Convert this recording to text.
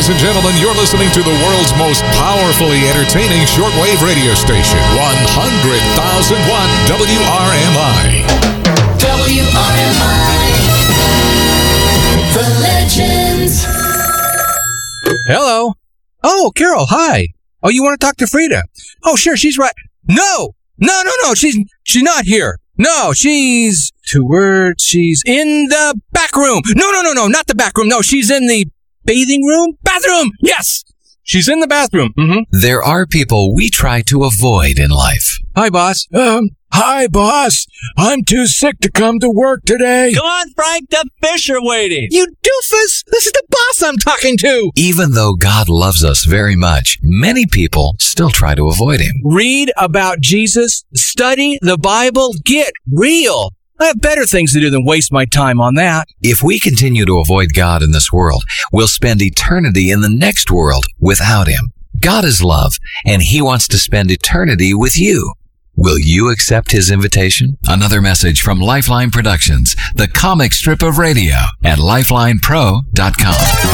Ladies and gentlemen, you're listening to the world's most powerfully entertaining shortwave radio station, 100,000 watt WRMI. WRMI. The Legends. Hello. Oh, Carol, hi. Oh, you want to talk to Frida? Oh, sure, she's right. No, she's not here. No, she's, she's in the back room. No, not the back room. No, she's in the bathing room? Bathroom! Yes! She's in the bathroom. Mm-hmm. There are people we try to avoid in life. Hi, boss. Hi, boss. I'm too sick to come to work today. Come on, Frank, the fish are waiting. You doofus! This is the boss I'm talking to! Even though God loves us very much, many people still try to avoid him. Read about Jesus, study the Bible, get real. I have better things to do than waste my time on that. If we continue to avoid God in this world, we'll spend eternity in the next world without him. God is love, and he wants to spend eternity with you. Will you accept his invitation? Another message from Lifeline Productions, the comic strip of radio, at lifelinepro.com.